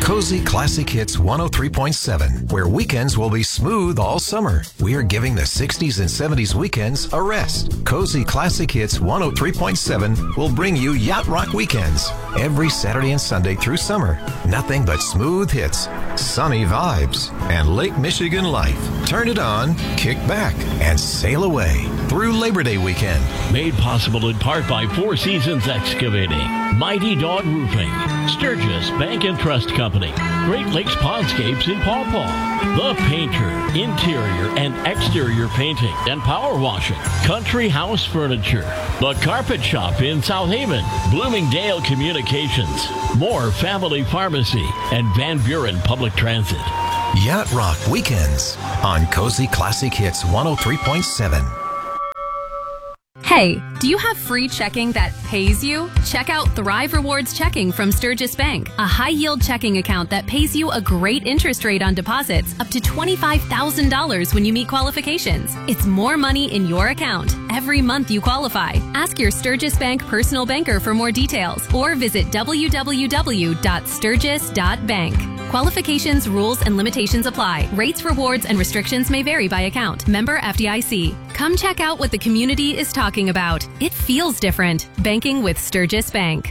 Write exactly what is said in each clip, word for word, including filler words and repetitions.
Cozy Classic Hits one oh three point seven, where weekends will be smooth all summer. We are giving the sixties and seventies weekends a rest. Cozy Classic Hits one oh three point seven will bring you Yacht Rock weekends every Saturday and Sunday through summer. Nothing but smooth hits, sunny vibes, and Lake Michigan life. Turn it on, kick back, and sail away through Labor Day weekend. Made possible in part by Four Seasons Excavating, Mighty Dog Roofing, Sturgis Bank and Trust Company, Great Lakes Pondscapes in Paw Paw, The Painter, interior and exterior painting and power washing, Country House Furniture, The Carpet Shop in South Haven, Bloomingdale Communications, Moore Family Pharmacy, and Van Buren Public Transit. Yacht Rock weekends on Cozy Classic Hits one oh three point seven. Hey, do you have free checking that pays you? Check out Thrive Rewards Checking from Sturgis Bank, a high-yield checking account that pays you a great interest rate on deposits up to twenty-five thousand dollars when you meet qualifications. It's more money in your account every month you qualify. Ask your Sturgis Bank personal banker for more details or visit w w w dot sturgis dot bank. Qualifications, rules, and limitations apply. Rates, rewards, and restrictions may vary by account. Member F D I C. Come check out what the community is talking about. It feels different. Banking with Sturgis Bank.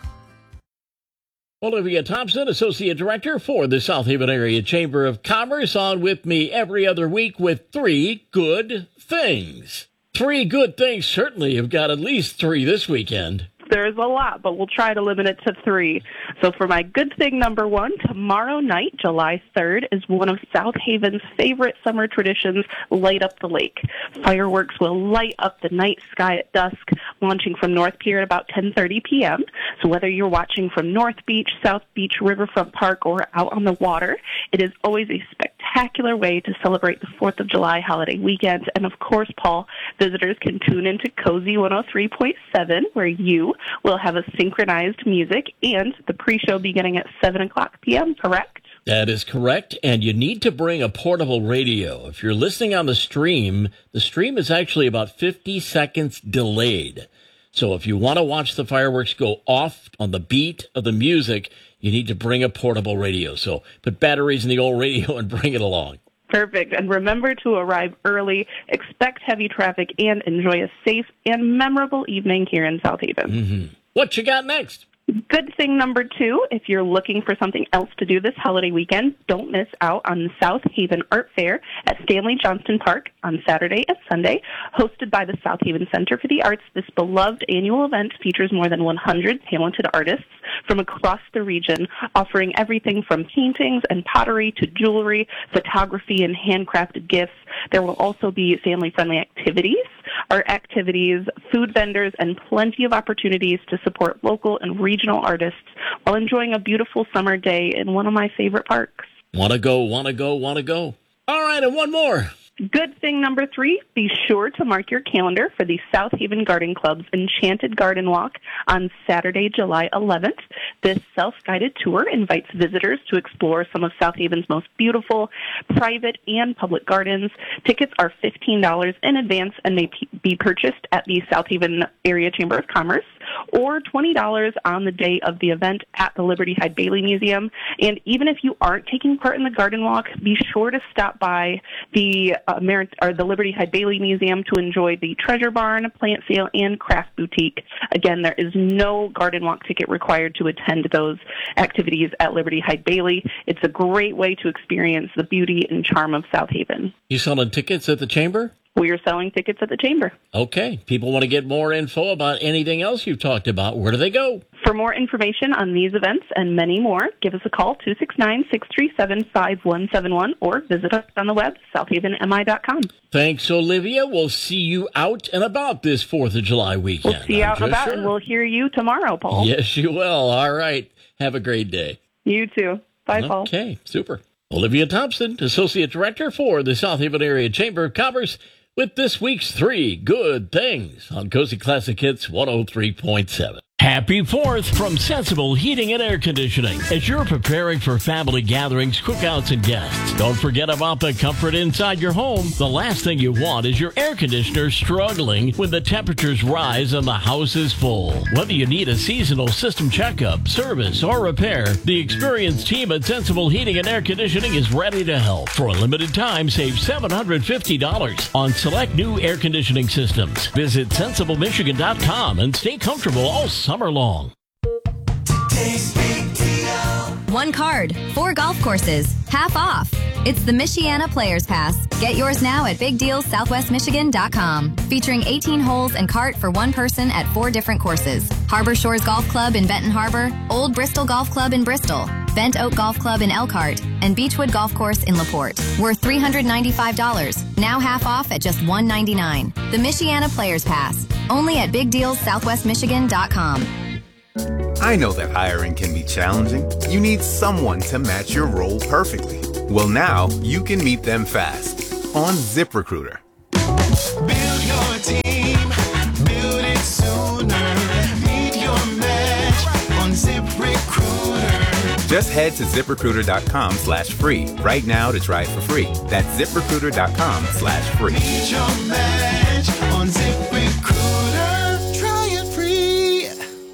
Olivia Thompson, Associate Director for the South Haven Area Chamber of Commerce, on with me every other week with three good things. Three good things. Certainly have got at least three this weekend. There's a lot, but we'll try to limit it to three. So for my good thing number one, tomorrow night, July third, is one of South Haven's favorite summer traditions, Light Up the Lake. Fireworks will light up the night sky at dusk, launching from North Pier at about ten thirty p.m. So whether you're watching from North Beach, South Beach, Riverfront Park, or out on the water, it is always a spectacular way to celebrate the fourth of July holiday weekend. And of course, Paul, visitors can tune into Cozy one oh three point seven, where you will have a synchronized music and the pre-show beginning at seven o'clock p.m., correct? That is correct, and you need to bring a portable radio. If you're listening on the stream, the stream is actually about fifty seconds delayed. So if you want to watch the fireworks go off on the beat of the music, you need to bring a portable radio. So put batteries in the old radio and bring it along. Perfect. And remember to arrive early, expect heavy traffic, and enjoy a safe and memorable evening here in South Haven. Mm-hmm. What you got next? Good thing number two, if you're looking for something else to do this holiday weekend, don't miss out on the South Haven Art Fair at Stanley Johnston Park on Saturday and Sunday. Hosted by the South Haven Center for the Arts, this beloved annual event features more than one hundred talented artists from across the region, offering everything from paintings and pottery to jewelry, photography, and handcrafted gifts. There will also be family-friendly activities, art activities, food vendors, and plenty of opportunities to support local and regional artists while enjoying a beautiful summer day in one of my favorite parks. Want to go, want to go, want to go. All right, and one more. Good thing number three, be sure to mark your calendar for the South Haven Garden Club's Enchanted Garden Walk on Saturday, July eleventh. This self-guided tour invites visitors to explore some of South Haven's most beautiful private and public gardens. Tickets are fifteen dollars in advance and may p- be purchased at the South Haven Area Chamber of Commerce, or twenty dollars on the day of the event at the Liberty Hyde Bailey Museum. And even if you aren't taking part in the garden walk, be sure to stop by the uh, Merit, or the Liberty Hyde Bailey Museum to enjoy the Treasure Barn, Plant Sale, and Craft Boutique. Again, there is no garden walk ticket required to attend those activities at Liberty Hyde Bailey. It's a great way to experience the beauty and charm of South Haven. You selling tickets at the Chamber? We are selling tickets at the Chamber. Okay. People want to get more info about anything else you've talked about. Where do they go? For more information on these events and many more, give us a call, two six nine, six three seven, five one seven one, or visit us on the web, south haven m i dot com. Thanks, Olivia. We'll see you out and about this fourth of July weekend. We'll see you out and about, sure. And we'll hear you tomorrow, Paul. Yes, you will. All right. Have a great day. You too. Bye, okay, Paul. Okay, super. Olivia Thompson, Associate Director for the South Haven Area Chamber of Commerce, with this week's three good things on Cozy Classic Hits one oh three point seven. Happy fourth from Sensible Heating and Air Conditioning. As you're preparing for family gatherings, cookouts, and guests, don't forget about the comfort inside your home. The last thing you want is your air conditioner struggling when the temperatures rise and the house is full. Whether you need a seasonal system checkup, service, or repair, the experienced team at Sensible Heating and Air Conditioning is ready to help. For a limited time, save seven hundred fifty dollars on select new air conditioning systems. Visit sensible michigan dot com and stay comfortable all summer long. One card, four golf courses, half off. It's the Michiana Players Pass. Get yours now at big deals southwest michigan dot com. Featuring eighteen holes and cart for one person at four different courses. Harbor Shores Golf Club in Benton Harbor, Old Bristol Golf Club in Bristol, Bent Oak Golf Club in Elkhart, and Beechwood Golf Course in LaPorte. Worth three hundred ninety-five dollars. Now half off at just one hundred ninety-nine dollars. The Michiana Players Pass. Only at big deals southwest michigan dot com. I know that hiring can be challenging. You need someone to match your role perfectly. Well, now you can meet them fast on ZipRecruiter. Build your team, build it sooner. Meet your match on ZipRecruiter. Just head to ZipRecruiter.com slash free right now to try it for free. That's ZipRecruiter.com slash free. Meet your match on ZipRecruiter. Try it free.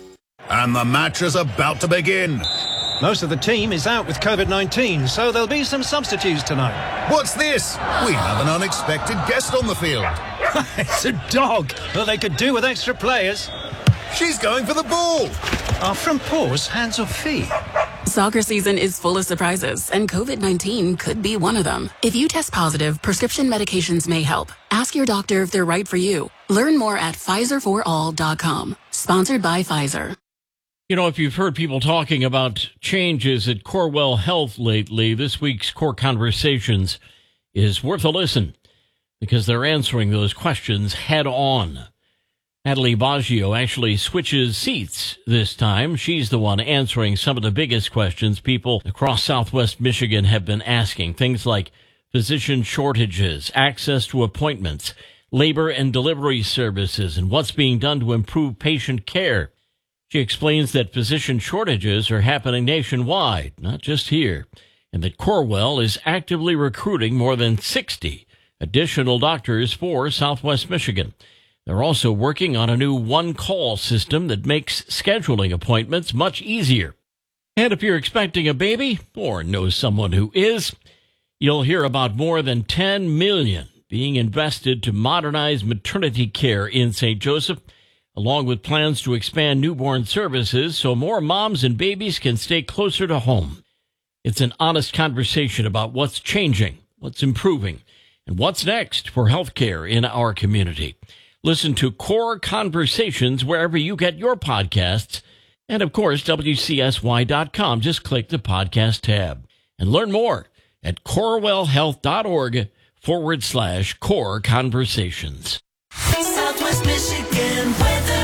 And the match is about to begin. Most of the team is out with covid nineteen, so there'll be some substitutes tonight. What's this? We have an unexpected guest on the field. It's a dog. Well, they could do with extra players. She's going for the ball. Are front paws hands or feet? Soccer season is full of surprises, and covid nineteen could be one of them. If you test positive, prescription medications may help. Ask your doctor if they're right for you. Learn more at Pfizer for all dot com. Sponsored by Pfizer. You know, if you've heard people talking about changes at Corewell Health lately, this week's Core Conversations is worth a listen because they're answering those questions head on. Natalie Baggio actually switches seats this time. She's the one answering some of the biggest questions people across Southwest Michigan have been asking. Things like physician shortages, access to appointments, labor and delivery services, and what's being done to improve patient care. She explains that physician shortages are happening nationwide, not just here, and that Corewell is actively recruiting more than sixty additional doctors for Southwest Michigan. They're also working on a new one-call system that makes scheduling appointments much easier. And if you're expecting a baby or know someone who is, you'll hear about more than ten million dollars being invested to modernize maternity care in Saint Joseph, along with plans to expand newborn services so more moms and babies can stay closer to home. It's an honest conversation about what's changing, what's improving, and what's next for healthcare in our community. Listen to Core Conversations wherever you get your podcasts, and of course, W C S Y dot com. Just click the podcast tab and learn more at corewellhealth.org forward slash core conversations. Southwest Michigan weather.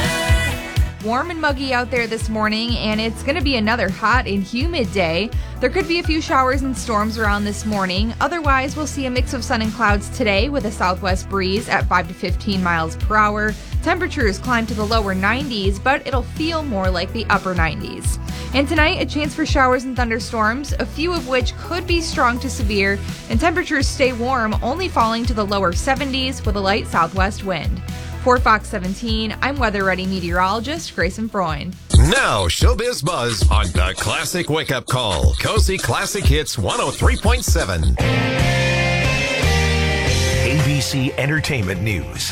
Warm and muggy out there this morning, and it's going to be another hot and humid day. There could be a few showers and storms around this morning. Otherwise, we'll see a mix of sun and clouds today with a southwest breeze at five to fifteen miles per hour. Temperatures climb to the lower nineties, but it'll feel more like the upper nineties. And tonight, a chance for showers and thunderstorms, a few of which could be strong to severe, and temperatures stay warm, only falling to the lower seventies with a light southwest wind. For Fox seventeen, I'm Weather Ready meteorologist Grayson Freund. Now, Showbiz Buzz on the Classic Wake Up Call. Cozy Classic Hits one oh three point seven. A B C Entertainment News.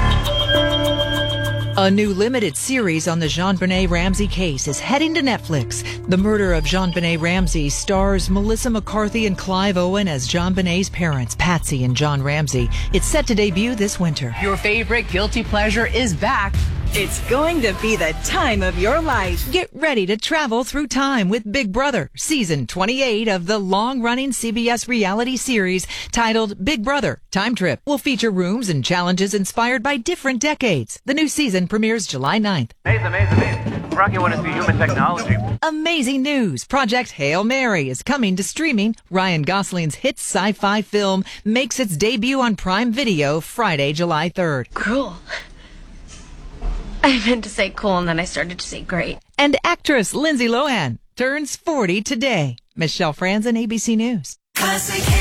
A new limited series on the JonBenet Ramsey case is heading to Netflix. The Murder of JonBenet Ramsey stars Melissa McCarthy and Clive Owen as JonBenet's parents, Patsy and John Ramsey. It's set to debut this winter. Your favorite guilty pleasure is back. It's going to be the time of your life. Get ready to travel through time with Big Brother, season twenty-eight of the long-running C B S reality series titled Big Brother Time Trip. Will feature rooms and challenges inspired by different decades. The new season premieres July ninth. Amazing, amazing, amazing. Rocky want to see human technology. Amazing news. Project Hail Mary is coming to streaming. Ryan Gosling's hit sci-fi film makes its debut on Prime Video Friday, July third. Cool. I meant to say cool, and then I started to say great. And actress Lindsay Lohan turns forty today. Michelle Franzen, A B C News. Classic